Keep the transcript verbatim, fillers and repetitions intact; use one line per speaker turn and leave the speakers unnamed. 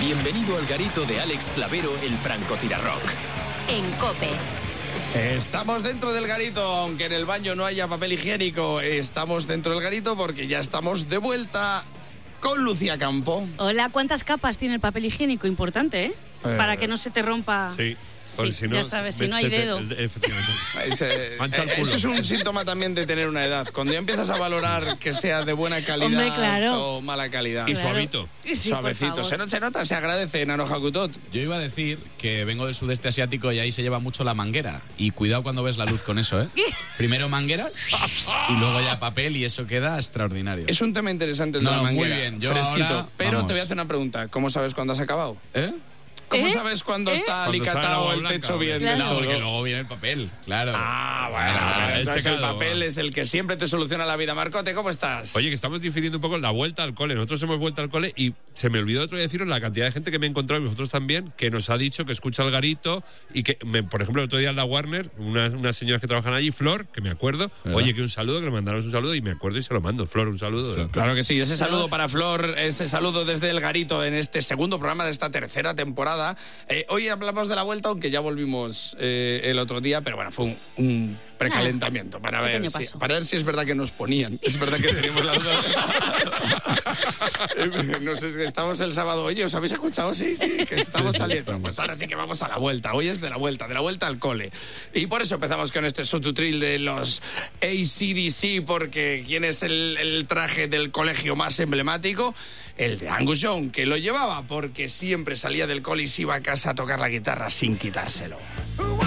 Bienvenido al garito de Alex Clavero, el francotirarrock.
En COPE.
Estamos dentro del garito, aunque en el baño no haya papel higiénico. Estamos dentro del garito porque ya estamos de vuelta con Lucía Campo.
Hola, ¿cuántas capas tiene el papel higiénico? Importante, ¿eh?
Eh,
Para que no se te rompa...
Sí.
Sí,
si no,
ya sabes, si no hay
se te-
dedo.
el- efectivamente.
Ese-
Mancha el
eh,
culo.
eso es un síntoma también de tener una edad. Cuando ya empiezas a valorar que sea de buena calidad
Hombre, claro.
o mala calidad.
Y
Claro.
suavito.
Sí, por
Suavecito.
favor.
Se, no- se nota, se agradece, Nano Hakutot.
Yo iba a decir que vengo del sudeste asiático y ahí se lleva mucho la manguera. Y cuidado cuando ves la luz con eso, ¿eh? Primero manguera y luego ya papel y eso queda extraordinario.
Es un tema interesante el de
No,
la
muy
manguera.
bien. Yo
fresquito.
ahora,
Pero
vamos.
te voy a hacer una pregunta. ¿Cómo sabes cuándo has acabado?
¿Eh?
¿Cómo
¿Eh?
sabes cuándo
¿Eh?
está
Cuando sale el
alicatado
agua
el
blanca,
techo
hombre.
bien
Claro.
del
No,
todo?
porque luego viene el papel, claro.
Ah, bueno,
Claro,
bueno,
claro.
el
entonces el
secado,
papel
va.
es el que siempre te soluciona la vida. Marcote, ¿cómo estás?
Oye, que estamos difiriendo un poco la vuelta al cole. Nosotros hemos vuelto al cole y se me olvidó otro día deciros la cantidad de gente que me he encontrado, y vosotros también, que nos ha dicho que escucha el garito y que, me- por ejemplo, el otro día en la Warner, unas, unas señoras que trabajan allí, Flor, que me acuerdo,
¿Verdad?
oye, que un saludo, que le mandaron un saludo y me acuerdo y se lo mando. Flor, un saludo.
Flor.
Claro que sí, ese saludo para Flor, ese saludo desde el garito en este segundo programa de esta tercera temporada. Eh, hoy hablamos de la vuelta, aunque ya volvimos eh, el otro día, pero bueno, fue un, un precalentamiento para ver,
pequeño
si,
paso.
para ver si es verdad que nos ponían. Es verdad que teníamos las dos. Eh, no sé, estamos el sábado, oye, ¿os habéis escuchado? Sí, sí, que estamos
Sí, sí,
saliendo.
estamos.
Pues ahora sí que vamos a la vuelta. Hoy es de la vuelta, de la vuelta al cole. Y por eso empezamos con este sotutril de los A C D C, porque ¿quién es el, el traje del colegio más emblemático? El de Angus Young, que lo llevaba porque siempre salía del cole y se iba a casa a tocar la guitarra sin quitárselo.